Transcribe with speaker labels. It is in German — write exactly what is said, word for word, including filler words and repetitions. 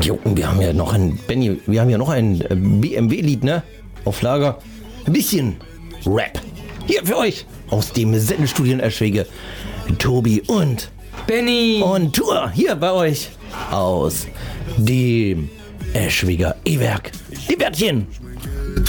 Speaker 1: Jo, wir haben ja noch ein, Benny, wir haben ja noch ein äh, B M W-Lied, ne? Auf Lager. Ein bisschen Rap. Hier für euch aus dem Sendestudio in Eschwege. Tobi und
Speaker 2: Benny!
Speaker 1: und Tour hier bei euch aus dem Eschweger E-Werk. Die Wörtchen.